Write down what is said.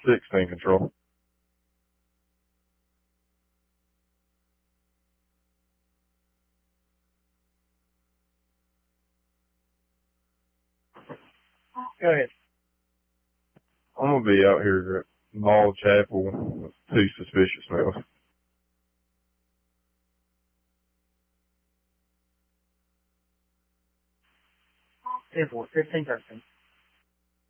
16 control. Go ahead. I'm going to be out here at Mall Chapel with 2 suspicious males. 10-4, 15-13.